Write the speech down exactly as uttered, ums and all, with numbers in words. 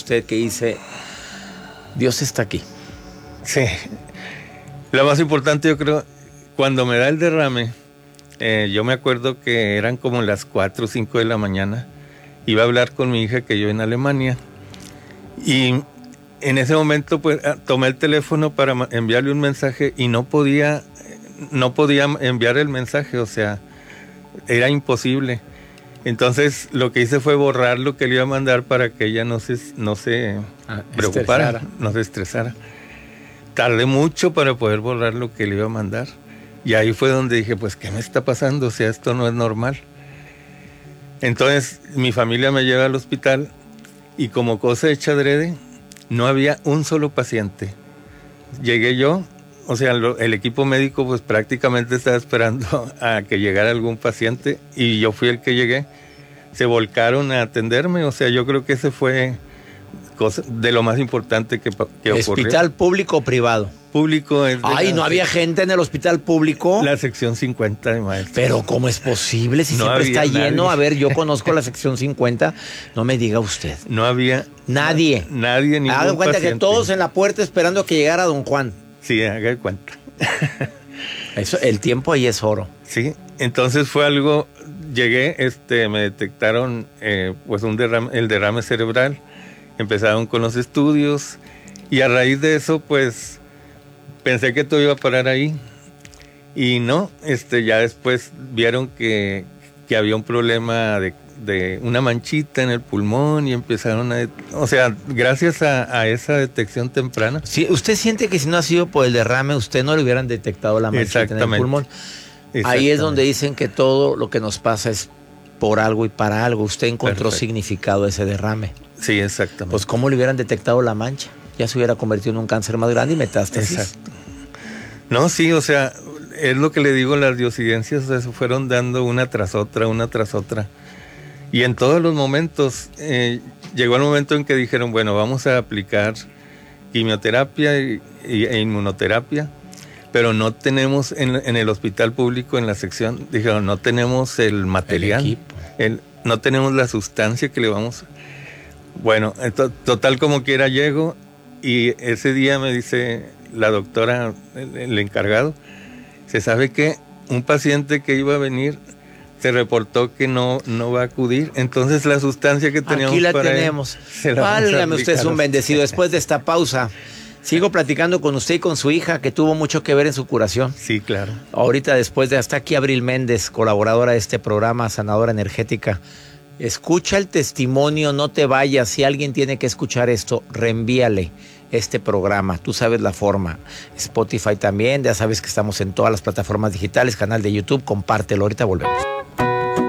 usted que dice, Dios está aquí? Sí. Lo más importante, yo creo, cuando me da el derrame, eh, yo me acuerdo que eran como las cuatro o cinco de la mañana. Iba a hablar con mi hija que yo en Alemania. Y en ese momento, pues, tomé el teléfono para enviarle un mensaje y no podía, no podía enviar el mensaje, o sea, era imposible. Entonces, lo que hice fue borrar lo que le iba a mandar para que ella no se, no se ah, preocupara, estresara. no se estresara. Tardé mucho para poder borrar lo que le iba a mandar. Y ahí fue donde dije, pues, ¿qué me está pasando? O sea, esto no es normal. Entonces, mi familia me lleva al hospital y como cosa hecha adrede, no había un solo paciente. Llegué yo, o sea, lo, el equipo médico pues prácticamente estaba esperando a que llegara algún paciente y yo fui el que llegué. Se volcaron a atenderme, o sea, yo creo que ese fue cosa de lo más importante que, que ocurrió. ¿Hospital público o privado? Público. Es Ay, ¿no había gente en el hospital público? La sección cincuenta de maestros. Pero ¿cómo es posible si no siempre está lleno? Nadie. A ver, yo conozco la sección cincuenta, no me diga usted. No había nadie. Nadie, ningún Hagan cuenta paciente. que todos en la puerta esperando a que llegara don Juan. Sí, haga de cuenta. Eso, el tiempo ahí es oro. Sí, entonces fue algo, llegué, este, me detectaron eh, pues un derrame, el derrame cerebral, empezaron con los estudios y a raíz de eso pues pensé que todo iba a parar ahí y no, este, ya después vieron que, que había un problema de, de una manchita en el pulmón y empezaron a, o sea, gracias a, a esa detección temprana. Sí, ¿usted siente que si no ha sido por el derrame, usted no le hubieran detectado la manchita en el pulmón? Ahí es donde dicen que todo lo que nos pasa es por algo y para algo. Usted encontró Perfecto. significado a ese derrame. Sí, exactamente. Pues ¿cómo le hubieran detectado la mancha? Ya se hubiera convertido en un cáncer más grande y metástasis. Exacto. No, sí, o sea, es lo que le digo, las diocidencias se fueron dando una tras otra, una tras otra. Y en todos los momentos, eh, llegó el momento en que dijeron, bueno, vamos a aplicar quimioterapia y, y, e inmunoterapia, pero no tenemos en, en el hospital público, en la sección, dijeron, no tenemos el material, el equipo. El, no tenemos la sustancia que le vamos... Bueno, to, total como quiera llego y ese día me dice la doctora, el, el encargado, se sabe que un paciente que iba a venir se reportó que no, no va a acudir, entonces la sustancia que teníamos aquí la para tenemos. Él, válgame, usted es un bendecido. Después de esta pausa, sigo platicando con usted y con su hija, que tuvo mucho que ver en su curación. Sí, claro. Ahorita, después de hasta aquí, Abril Méndez, colaboradora de este programa, Sanadora Energética. Escucha el testimonio, no te vayas. Si alguien tiene que escuchar esto, reenvíale este programa. Tú sabes la forma. Spotify también, ya sabes que estamos en todas las plataformas digitales, canal de YouTube, compártelo. Ahorita volvemos.